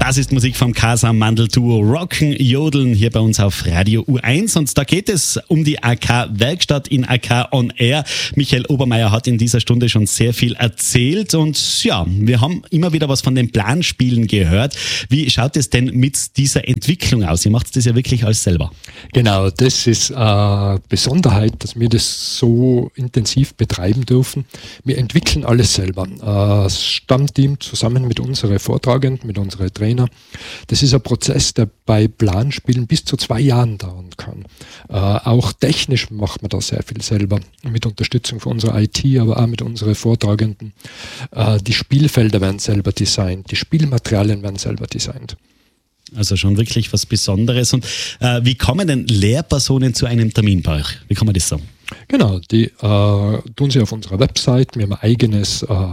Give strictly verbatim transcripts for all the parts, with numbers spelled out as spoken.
Das ist Musik vom Casa-Mandel-Duo Rocken, Jodeln hier bei uns auf Radio U eins und da geht es um die A K-Werkstatt in A K On Air. Michael Obermeier hat in dieser Stunde schon sehr viel erzählt und ja, wir haben immer wieder was von den Planspielen gehört. Wie schaut es denn mit dieser Entwicklung aus? Ihr macht das ja wirklich alles selber. Genau, das ist eine Besonderheit, dass wir das so intensiv betreiben dürfen. Wir entwickeln alles selber. Das Stammteam zusammen mit unseren Vortragenden, mit unseren Trainern. Das ist ein Prozess, der bei Planspielen bis zu zwei Jahren dauern kann. Äh, auch technisch macht man da sehr viel selber, mit Unterstützung von unserer I T, aber auch mit unseren Vortragenden. Äh, die Spielfelder werden selber designt, die Spielmaterialien werden selber designt. Also schon wirklich was Besonderes. Und äh, wie kommen denn Lehrpersonen zu einem Termin bei euch? Wie kann man das sagen? Genau, die äh, tun sie auf unserer Website. Wir haben ein eigenes äh,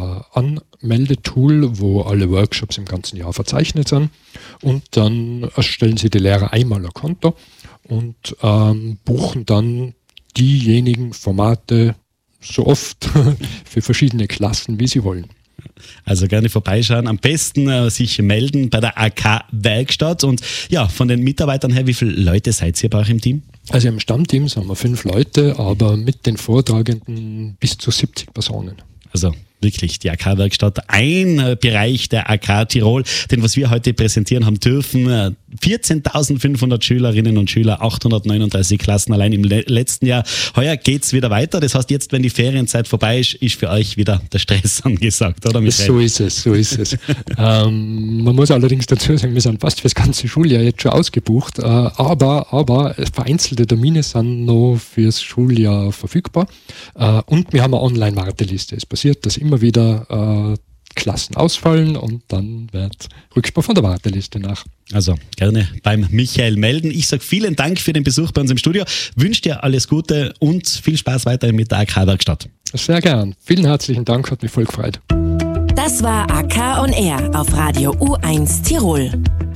Anmeldetool, wo alle Workshops im ganzen Jahr verzeichnet sind. Und dann erstellen sie die Lehrer einmal ein Konto und ähm, buchen dann diejenigen Formate so oft für verschiedene Klassen, wie sie wollen. Also gerne vorbeischauen, am besten äh, sich melden bei der A K-Werkstatt. Und ja, von den Mitarbeitern her, wie viele Leute seid ihr bei euch im Team? Also im Stammteam sind wir fünf Leute, aber mit den Vortragenden bis zu siebzig Personen. Also wirklich die A K-Werkstatt, ein Bereich der A K Tirol, den was wir heute präsentieren haben dürfen. vierzehntausendfünfhundert Schülerinnen und Schüler, achthundertneununddreißig Klassen allein im le- letzten Jahr. Heuer geht's wieder weiter. Das heißt, jetzt, wenn die Ferienzeit vorbei ist, ist für euch wieder der Stress angesagt, oder Michael? So ist es, so ist es. ähm, man muss allerdings dazu sagen, wir sind fast für das ganze Schuljahr jetzt schon ausgebucht, äh, aber, aber vereinzelte Termine sind noch fürs Schuljahr verfügbar äh, und wir haben eine Online-Warteliste. Es passiert, dass immer wieder äh, Klassen ausfallen und dann wird Rückspur von der Warteliste nach. Also gerne beim Michael melden. Ich sage vielen Dank für den Besuch bei uns im Studio. Wünsche dir alles Gute und viel Spaß weiterhin mit der A K-Werkstatt. Sehr gern. Vielen herzlichen Dank, hat mich voll gefreut. Das war A K On Air auf Radio U eins Tirol.